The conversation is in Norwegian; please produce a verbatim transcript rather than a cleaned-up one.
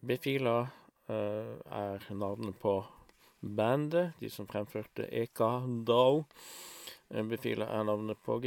B-fila er navnet på bandet, de som fremførte Eka Draw. B-fila er navnet på git...